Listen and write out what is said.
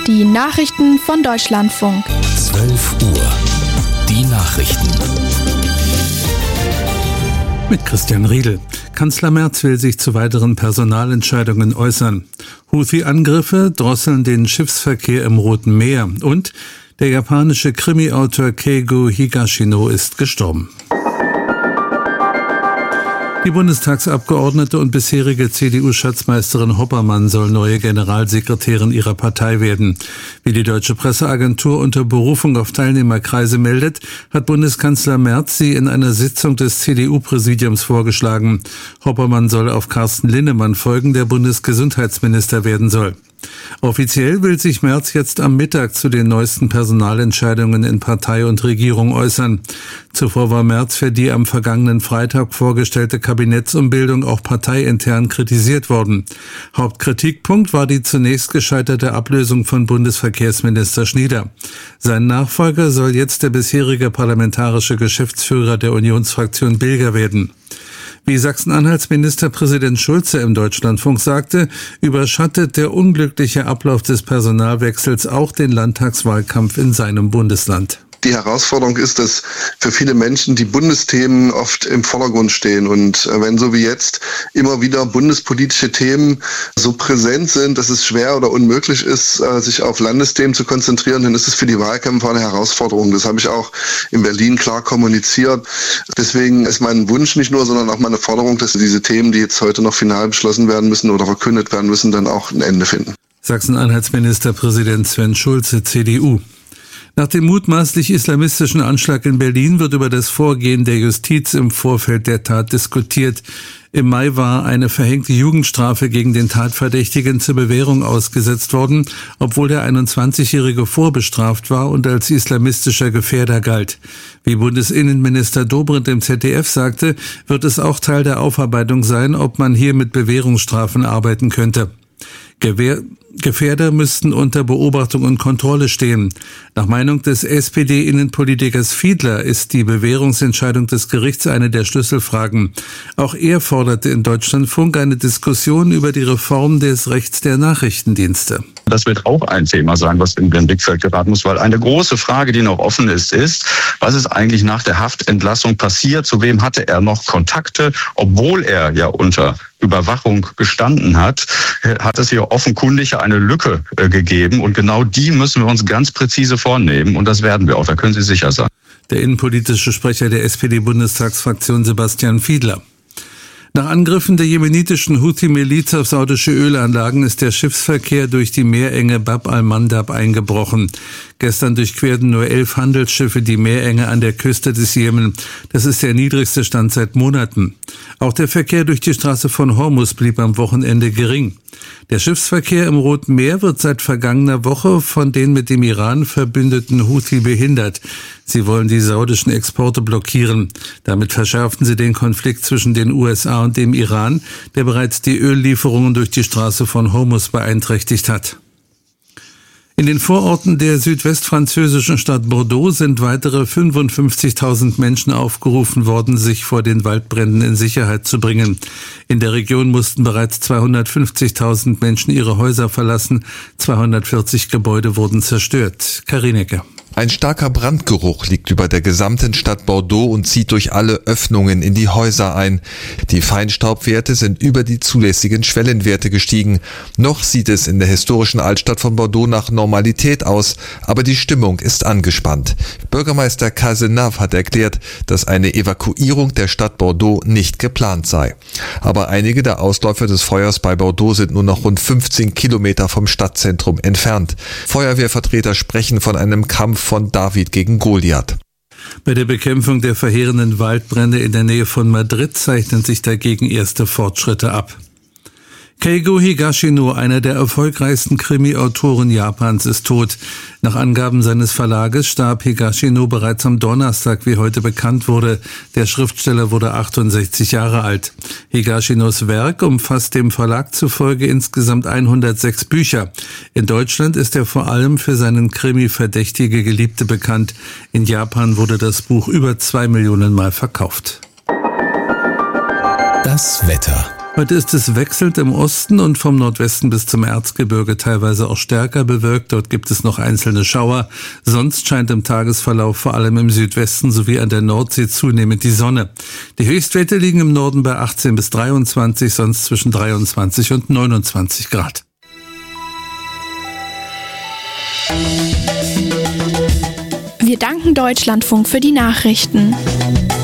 Die Nachrichten von Deutschlandfunk. 12 Uhr. Die Nachrichten. Mit Christian Riedel. Kanzler Merz will sich zu weiteren Personalentscheidungen äußern. Houthi-Angriffe drosseln den Schiffsverkehr im Roten Meer. Und der japanische Krimi-Autor Keigo Higashino ist gestorben. Die Bundestagsabgeordnete und bisherige CDU-Schatzmeisterin Hoppermann soll neue Generalsekretärin ihrer Partei werden. Wie die Deutsche Presseagentur unter Berufung auf Teilnehmerkreise meldet, hat Bundeskanzler Merz sie in einer Sitzung des CDU-Präsidiums vorgeschlagen. Hoppermann soll auf Carsten Linnemann folgen, der Bundesgesundheitsminister werden soll. Offiziell will sich Merz jetzt am Mittag zu den neuesten Personalentscheidungen in Partei und Regierung äußern. Zuvor war Merz für die am vergangenen Freitag vorgestellte Kabinettsumbildung auch parteiintern kritisiert worden. Hauptkritikpunkt war die zunächst gescheiterte Ablösung von Bundesverkehrsminister Schnieder. Sein Nachfolger soll jetzt der bisherige parlamentarische Geschäftsführer der Unionsfraktion Bilger werden. Wie Sachsen-Anhalts Ministerpräsident Schulze im Deutschlandfunk sagte, überschattet der unglückliche Ablauf des Personalwechsels auch den Landtagswahlkampf in seinem Bundesland. Die Herausforderung ist, dass für viele Menschen die Bundesthemen oft im Vordergrund stehen. Und wenn so wie jetzt immer wieder bundespolitische Themen so präsent sind, dass es schwer oder unmöglich ist, sich auf Landesthemen zu konzentrieren, dann ist es für die Wahlkämpfer eine Herausforderung. Das habe ich auch in Berlin klar kommuniziert. Deswegen ist mein Wunsch nicht nur, sondern auch meine Forderung, dass diese Themen, die jetzt heute noch final beschlossen werden müssen oder verkündet werden müssen, dann auch ein Ende finden. Sachsen-Anhalts Ministerpräsident Sven Schulze, CDU. Nach dem mutmaßlich islamistischen Anschlag in Berlin wird über das Vorgehen der Justiz im Vorfeld der Tat diskutiert. Im Mai war eine verhängte Jugendstrafe gegen den Tatverdächtigen zur Bewährung ausgesetzt worden, obwohl der 21-Jährige vorbestraft war und als islamistischer Gefährder galt. Wie Bundesinnenminister Dobrindt im ZDF sagte, wird es auch Teil der Aufarbeitung sein, ob man hier mit Bewährungsstrafen arbeiten könnte. Gefährder müssten unter Beobachtung und Kontrolle stehen. Nach Meinung des SPD-Innenpolitikers Fiedler ist die Bewährungsentscheidung des Gerichts eine der Schlüsselfragen. Auch er forderte in Deutschlandfunk eine Diskussion über die Reform des Rechts der Nachrichtendienste. Das wird auch ein Thema sein, was in den Blickfeld geraten muss, weil eine große Frage, die noch offen ist, was ist eigentlich nach der Haftentlassung passiert? Zu wem hatte er noch Kontakte? Obwohl er ja unter Überwachung gestanden hat, hat es hier offenkundig eine Lücke gegeben. Und genau die müssen wir uns ganz präzise vornehmen. Und das werden wir auch, da können Sie sicher sein. Der innenpolitische Sprecher der SPD-Bundestagsfraktion Sebastian Fiedler. Nach Angriffen der jemenitischen Houthi-Miliz auf saudische Ölanlagen ist der Schiffsverkehr durch die Meerenge Bab al-Mandab eingebrochen. Gestern durchquerten nur 11 Handelsschiffe die Meerenge an der Küste des Jemen. Das ist der niedrigste Stand seit Monaten. Auch der Verkehr durch die Straße von Hormuz blieb am Wochenende gering. Der Schiffsverkehr im Roten Meer wird seit vergangener Woche von den mit dem Iran verbündeten Houthi behindert. Sie wollen die saudischen Exporte blockieren. Damit verschärften sie den Konflikt zwischen den USA und dem Iran, der bereits die Öllieferungen durch die Straße von Hormuz beeinträchtigt hat. In den Vororten der südwestfranzösischen Stadt Bordeaux sind weitere 55.000 Menschen aufgerufen worden, sich vor den Waldbränden in Sicherheit zu bringen. In der Region mussten bereits 250.000 Menschen ihre Häuser verlassen. 240 Gebäude wurden zerstört. Karineke. Ein starker Brandgeruch liegt über der gesamten Stadt Bordeaux und zieht durch alle Öffnungen in die Häuser ein. Die Feinstaubwerte sind über die zulässigen Schwellenwerte gestiegen. Noch sieht es in der historischen Altstadt von Bordeaux nach Normalität aus, aber die Stimmung ist angespannt. Bürgermeister Cazenave hat erklärt, dass eine Evakuierung der Stadt Bordeaux nicht geplant sei. Aber einige der Ausläufer des Feuers bei Bordeaux sind nur noch rund 15 Kilometer vom Stadtzentrum entfernt. Feuerwehrvertreter sprechen von einem Kampf von David gegen Goliath. Bei der Bekämpfung der verheerenden Waldbrände in der Nähe von Madrid zeichnen sich dagegen erste Fortschritte ab. Keigo Higashino, einer der erfolgreichsten Krimi-Autoren Japans, ist tot. Nach Angaben seines Verlages starb Higashino bereits am Donnerstag, wie heute bekannt wurde. Der Schriftsteller wurde 68 Jahre alt. Higashinos Werk umfasst dem Verlag zufolge insgesamt 106 Bücher. In Deutschland ist er vor allem für seinen Krimi Verdächtige Geliebte bekannt. In Japan wurde das Buch über 2 Millionen Mal verkauft. Das Wetter. Heute ist es wechselnd im Osten und vom Nordwesten bis zum Erzgebirge teilweise auch stärker bewölkt. Dort gibt es noch einzelne Schauer. Sonst scheint im Tagesverlauf vor allem im Südwesten sowie an der Nordsee zunehmend die Sonne. Die Höchstwerte liegen im Norden bei 18 bis 23, sonst zwischen 23 und 29 Grad. Wir danken Deutschlandfunk für die Nachrichten.